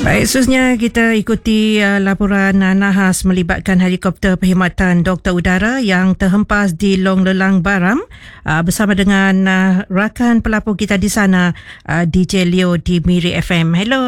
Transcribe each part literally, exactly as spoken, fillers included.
Baik, seterusnya kita ikuti uh, laporan uh, nahas melibatkan helikopter perkhidmatan doktor udara yang terhempas di Long Lelang Baram uh, bersama dengan uh, rakan pelapor kita di sana, uh, D J Leo di Miri F M. Hello.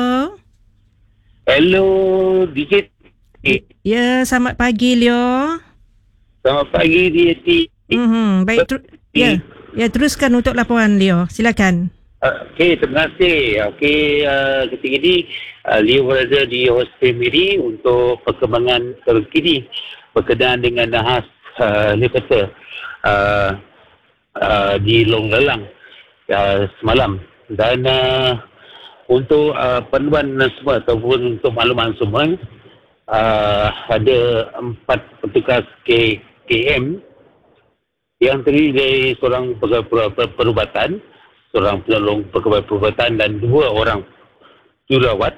Hello, D J. Ya, selamat pagi Leo. Selamat pagi D J. Mm-hmm. Baik, ter- ya, ya teruskan untuk laporan Leo. Silakan. Uh, Okey, terima kasih. Okey, uh, ketika ini uh, Leo berada di Hospital Miri untuk perkembangan terkini berkenaan dengan nahas uh, helikopter uh, uh, di Long Lelang uh, semalam. Dan uh, untuk uh, panduan semua ataupun untuk makluman semua, uh, ada empat petugas K M yang terdiri dari seorang pegawai perubatan, seorang penolong pegawai perubatan dan dua orang jururawat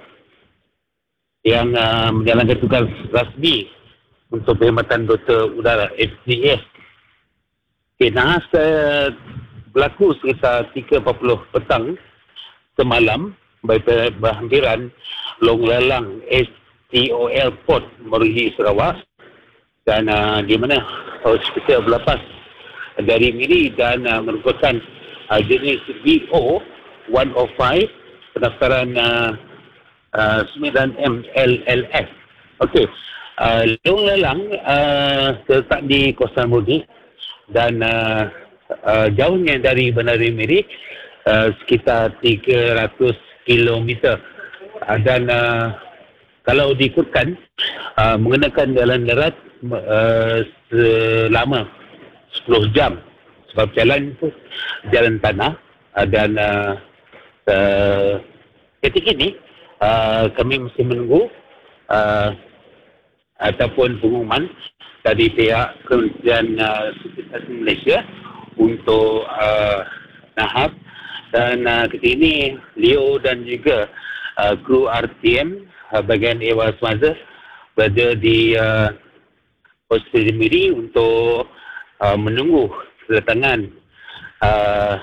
yang uh, menjalankan tugas rasmi untuk perkhidmatan doktor udara F D S. Okay, nahas uh, berlaku sekitar tiga empat puluh petang semalam bagi berhampiran Long Lelang S T O L Port merujuk Sarawak, dan uh, di mana hospital berlepas dari Miri dan uh, merupakan Uh, jenis V O seratus lima pendaftaran uh, uh, sembilan M L L S. Okey, uh, Long Lelang uh, terletak di kawasan mudik dan uh, uh, jauhnya dari Bandar Miri uh, sekitar tiga ratus kilometer, uh, dan uh, kalau diikutkan uh, menggunakan jalan darat uh, selama sepuluh jam. Sebab jalan itu jalan tanah, uh, dan uh, uh, ketika ini uh, kami masih menunggu uh, ataupun pengumuman dari pihak Kementerian uh, Sekretariat Malaysia untuk uh, nahas, dan uh, ketika ini Leo dan juga uh, kru R T M uh, bahagian Ewa Semasa berada di uh, Hospital Miri untuk uh, menunggu kedatangan uh,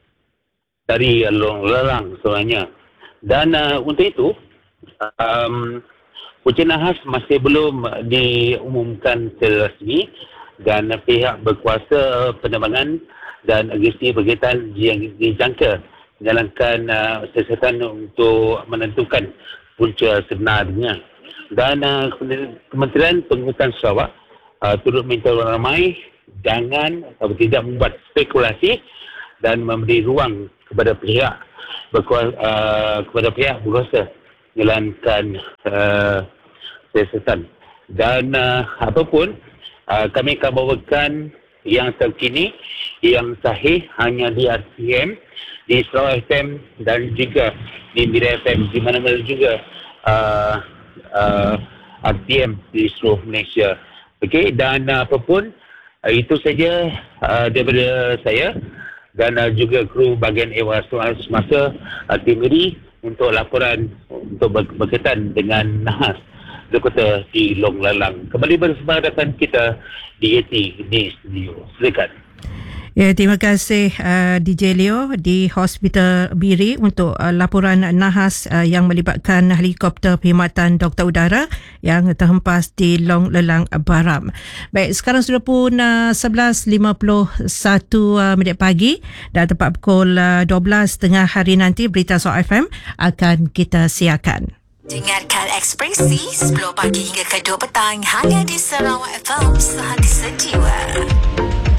dari Long Lelang sebenarnya. Dan uh, untuk itu um, punca nahas masih belum diumumkan secara rasmi, dan pihak berkuasa penerbangan dan agensi berkaitan yang dijangka menjalankan uh, siasatan untuk menentukan punca sebenarnya. Dan uh, Kementerian Pengurusan Sarawak uh, turut minta orang ramai jangan atau tidak membuat spekulasi dan memberi ruang kepada pihak berkuasa, uh, kepada pihak berkuasa menjalankan uh, siasatan. Dan uh, apapun, uh, kami akan bawakan yang terkini, yang sahih hanya di R T M, di Sarawak F M dan juga di Miri F M, di mana-mana juga uh, uh, R T M di seluruh Malaysia. Okey, dan uh, apapun, Uh, itu saja uh, daripada saya dan uh, juga kru bahagian Ewa Semasa uh, tim Miri untuk laporan untuk ber- berkaitan dengan nahas helikopter di Long Lelang. Kembali bersama rakan kita di A T di studio. Silakan. Ya, terima kasih uh, D J Leo di Hospital Miri untuk uh, laporan nahas uh, yang melibatkan helikopter perkhidmatan doktor udara yang terhempas di Long Lelang Baram. Baik, sekarang sudah pun uh, sebelas lima puluh satu uh, minit pagi dan tepat pukul uh, dua belas tengah hari nanti Berita Sarawak F M akan kita siarkan. Dengarkan Ekspresi sepuluh pagi hingga ke dua petang hanya di Sarawak F M, sehati sejiwa.